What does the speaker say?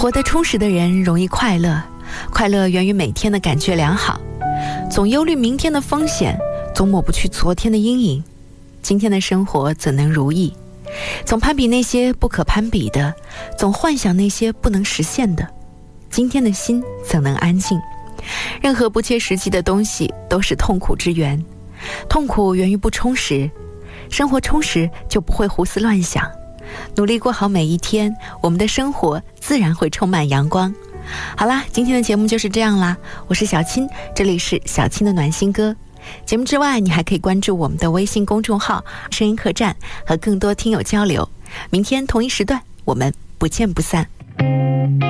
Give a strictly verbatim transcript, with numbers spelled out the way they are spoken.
活得充实的人容易快乐，快乐源于每天的感觉良好。总忧虑明天的风险，总抹不去昨天的阴影。今天的生活怎能如意？总攀比那些不可攀比的，总幻想那些不能实现的。今天的心怎能安静？任何不切实际的东西都是痛苦之源，痛苦源于不充实。生活充实就不会胡思乱想，努力过好每一天，我们的生活自然会充满阳光。好啦，今天的节目就是这样啦，我是小青，这里是小青的暖心歌。节目之外，你还可以关注我们的微信公众号声音客栈，和更多听友交流。明天同一时段我们不见不散。